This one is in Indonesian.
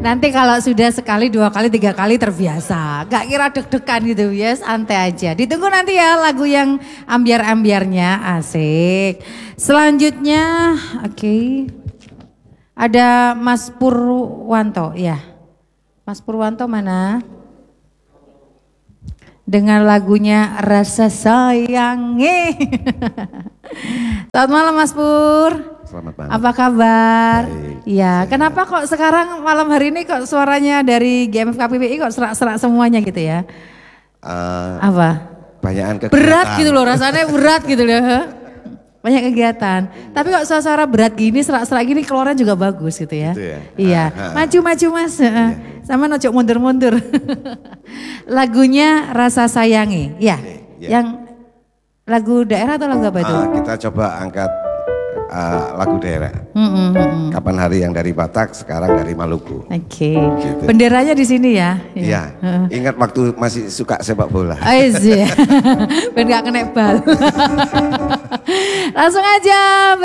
Nanti kalau sudah sekali, 2 kali, 3 kali terbiasa. Gak kira deg-degan gitu ya, santai aja. Ditunggu nanti ya lagu yang ambiar-ambiarnya, asik. Selanjutnya, oke. Ada Mas Purwanto, ya. Mas Purwanto mana? Dengan lagunya Rasa Sayangi. Selamat malam Mas Pur. Selamat malam. Apa kabar? Iya, Baik, kenapa kok sekarang malam hari ini kok suaranya dari GMF KPPI kok serak-serak semuanya gitu ya? Apa? Banyakan kegiatan. Berat gitu loh, rasanya berat gitu loh. Banyak kegiatan. Tapi kok suara berat gini, serak-serak gini keluarnya juga bagus gitu ya. Gitu ya? Iya, maju-maju Mas. Sama nojok mundur-mundur. Lagunya Rasa Sayangi. Ya, yang lagu daerah atau lagu apa itu? Kita coba angkat lagu daerah. Kapan hari yang dari Batak, sekarang dari Maluku. Oke. Gitu. Benderanya di sini ya. Iya. Ingat waktu masih suka sepak bola. Iya. Ben gak kena bal. Langsung aja.